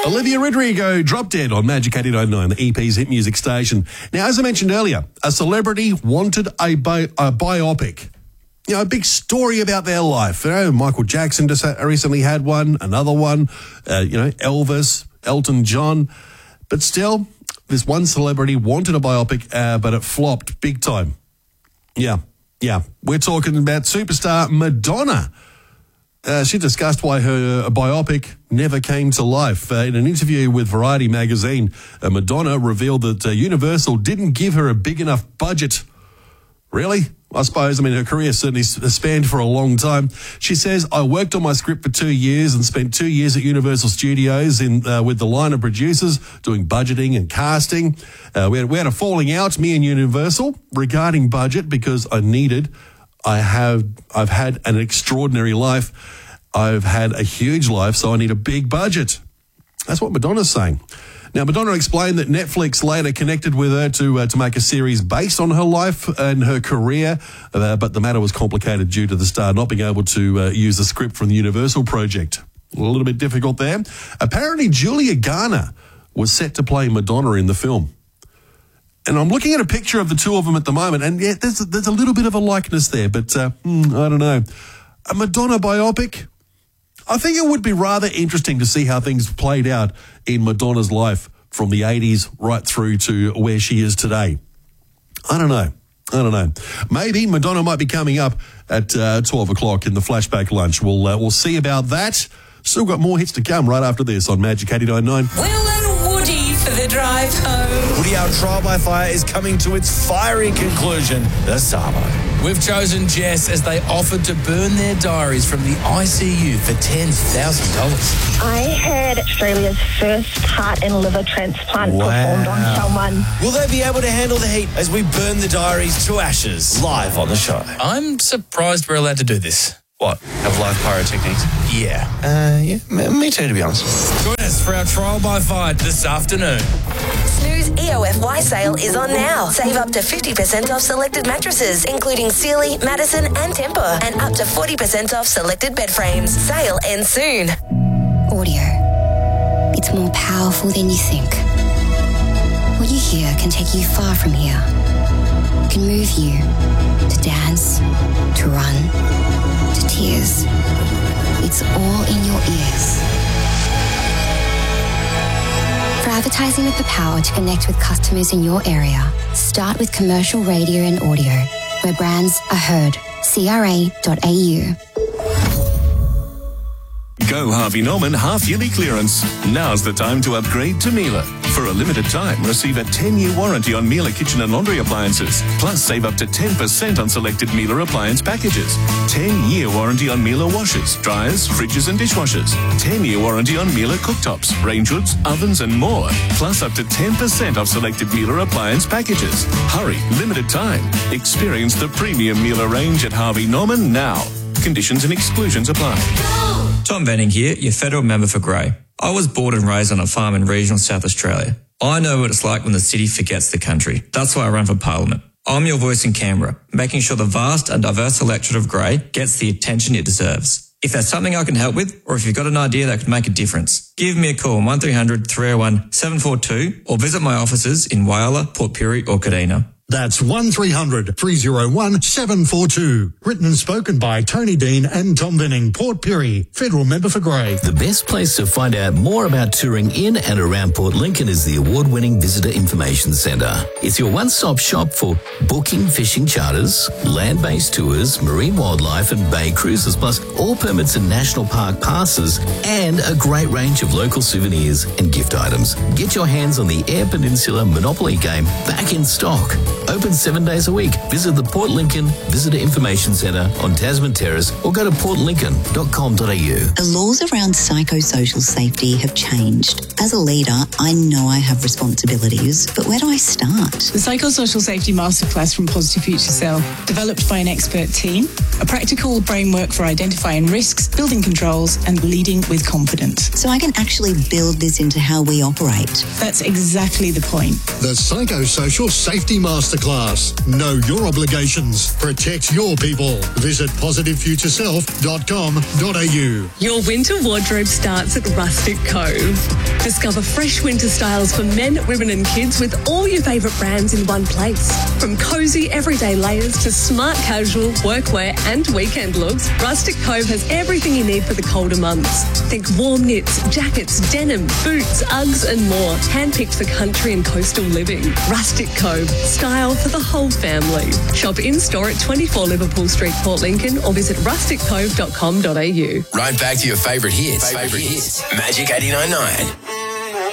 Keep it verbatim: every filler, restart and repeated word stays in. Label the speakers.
Speaker 1: Olivia Rodrigo, Drop Dead on Magic eighty-nine point nine, the E P's hit music station. Now, as I mentioned earlier, a celebrity wanted a, bi- a biopic. You know, a big story about their life. You know, Michael Jackson just recently had one, another one, uh, you know, Elvis, Elton John. But still, this one celebrity wanted a biopic, uh, but it flopped big time. Yeah, yeah. We're talking about superstar Madonna. Uh, she discussed why her biopic never came to life. Uh, in an interview with Variety magazine, uh, Madonna revealed that uh, Universal didn't give her a big enough budget. Really? I suppose. I mean, her career certainly spanned for a long time. She says, I worked on my script for two years and spent two years at Universal Studios in uh, with the line of producers doing budgeting and casting. Uh, we, had, we had a falling out, me and Universal, regarding budget because I needed... I have, I've had an extraordinary life. I've had a huge life, so I need a big budget. That's what Madonna's saying. Now, Madonna explained that Netflix later connected with her to uh, to make a series based on her life and her career, uh, but the matter was complicated due to the star not being able to uh, use the script from the Universal project. A little bit difficult there. Apparently, Julia Garner was set to play Madonna in the film. And I'm looking at a picture of the two of them at the moment, and yeah, there's a, there's a little bit of a likeness there, but uh, hmm, I don't know. A Madonna biopic? I think it would be rather interesting to see how things played out in Madonna's life from the eighties right through to where she is today. I don't know. I don't know. Maybe Madonna might be coming up at uh, twelve o'clock in the flashback lunch. We'll uh, we'll see about that. Still got more hits to come right after this on Magic eighty-nine point nine.
Speaker 2: Will and Woody for the drive home.
Speaker 3: Woody, our trial by fire is coming to its fiery conclusion, the Sabo.
Speaker 4: We've chosen Jess as they offered to burn their diaries from the I C U for ten thousand dollars.
Speaker 5: I had Australia's first heart and liver transplant
Speaker 3: Wow.
Speaker 5: performed on someone.
Speaker 3: Will they be able to handle the heat as we burn the diaries to ashes live on the show?
Speaker 4: I'm surprised we're allowed to do this.
Speaker 3: What? Have live pyrotechnics?
Speaker 4: Yeah.
Speaker 3: Uh, yeah, m- me too, to be honest.
Speaker 4: Join us for our trial by fire this afternoon.
Speaker 2: Snooze E O F Y sale is on now. Save up to fifty percent off selected mattresses, including Sealy, Madison and Tempur, and up to forty percent off selected bed frames. Sale ends soon.
Speaker 6: Audio. It's more powerful than you think. What you hear can take you far from here. It can move you to dance, to run, to tears. It's all in your ears. For advertising with the power to connect with customers in your area, start with commercial radio and audio, where brands are heard. C R A dot A U.
Speaker 7: Go Harvey Norman half-yearly clearance. Now's the time to upgrade to Miele. For a limited time, receive a ten-year warranty on Miele kitchen and laundry appliances. Plus, save up to ten percent on selected Miele appliance packages. ten-year warranty on Miele washers, dryers, fridges and dishwashers. ten-year warranty on Miele cooktops, range hoods, ovens and more. Plus, up to ten percent off selected Miele appliance packages. Hurry, limited time. Experience the premium Miele range at Harvey Norman now. Conditions and exclusions apply.
Speaker 8: Tom Venning here, your federal member for Grey. I was born and raised on a farm in regional South Australia. I know what it's like when the city forgets the country. That's why I run for Parliament. I'm your voice in Canberra, making sure the vast and diverse electorate of Grey gets the attention it deserves. If there's something I can help with, or if you've got an idea that could make a difference, give me a call on one three hundred, three oh one, seven four two or visit my offices in Whyalla, Port Pirie or Kadina.
Speaker 9: That's one three hundred, three oh one, seven four two. Written and spoken by Tony Dean and Tom Venning, Port Pirie, federal member for Grey.
Speaker 10: The best place to find out more about touring in and around Port Lincoln is the award-winning Visitor Information Centre. It's your one-stop shop for booking fishing charters, land-based tours, marine wildlife and bay cruises, plus all permits and national park passes, and a great range of local souvenirs and gift items. Get your hands on the Eyre Peninsula Monopoly game back in stock. Open seven days a week. Visit the Port Lincoln Visitor Information Centre on Tasman Terrace or go to port lincoln dot com dot a u.
Speaker 11: The laws around psychosocial safety have changed. As a leader, I know I have responsibilities, but where do I start?
Speaker 12: The Psychosocial Safety Masterclass from Positive Future Cell, developed by an expert team, a practical framework for identifying risks, building controls and leading with confidence. confidence.
Speaker 11: So I can actually build this into how we operate.
Speaker 12: That's exactly the point.
Speaker 9: The Psychosocial Safety Masterclass. Know your obligations. Protect your people. Visit positive future self dot com dot a u.
Speaker 13: Your winter wardrobe starts at Rustic Cove. Discover fresh winter styles for men, women and kids with all your favourite brands in one place. From cosy everyday layers to smart casual, workwear and weekend looks, Rustic Cove has everything you need for the colder months. Think warm knits, jackets, denim, boots, Uggs and more. Handpicked for country and coastal living. Rustic Cove. Style for the whole family. Shop in-store at twenty-four Liverpool Street, Port Lincoln or visit rustic cove dot com dot a u.
Speaker 3: Right back to your favourite hits. Favourite hits. Magic eighty-nine point nine.